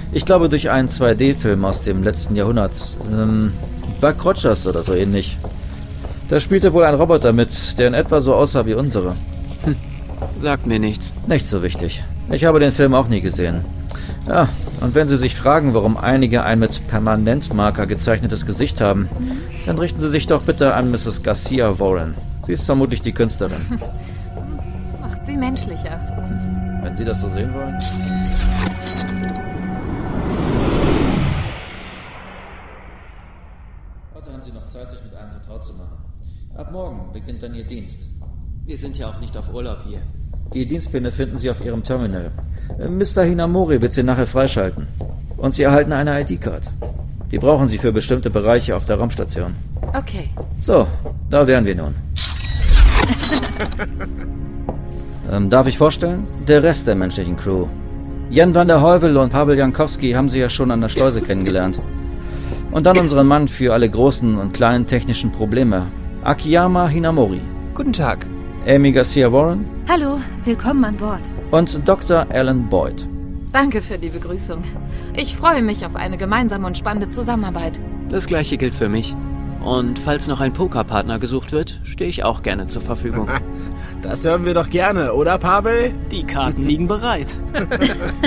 Ich glaube durch einen 2D-Film aus dem letzten Jahrhundert. Buck Rogers oder so ähnlich. Da spielte wohl ein Roboter mit, der in etwa so aussah wie unsere. Sagt mir nichts. Nicht so wichtig. Ich habe den Film auch nie gesehen. Ja, und wenn Sie sich fragen, warum einige ein mit Permanentmarker gezeichnetes Gesicht haben, dann richten Sie sich doch bitte an Mrs. Garcia Warren. Sie ist vermutlich die Künstlerin. Macht sie menschlicher. Wenn Sie das so sehen wollen. Heute haben Sie noch Zeit, sich mit einem vertraut zu machen. Ab morgen beginnt dann Ihr Dienst. Wir sind ja auch nicht auf Urlaub hier. Die Dienstpläne finden Sie auf Ihrem Terminal. Mr. Hinamori wird Sie nachher freischalten. Und Sie erhalten eine ID-Card. Die brauchen Sie für bestimmte Bereiche auf der Raumstation. Okay. So, da wären wir nun. Darf ich vorstellen? Der Rest der menschlichen Crew. Jan van der Heuvel und Pavel Jankowski haben Sie ja schon an der Schleuse kennengelernt. Und dann unseren Mann für alle großen und kleinen technischen Probleme, Akiyama Hinamori. Guten Tag. Amy Garcia Warren. Hallo, willkommen an Bord. Und Dr. Alan Boyd. Danke für die Begrüßung. Ich freue mich auf eine gemeinsame und spannende Zusammenarbeit. Das gleiche gilt für mich. Und falls noch ein Pokerpartner gesucht wird, stehe ich auch gerne zur Verfügung. Das hören wir doch gerne, oder Pavel? Die Karten liegen bereit.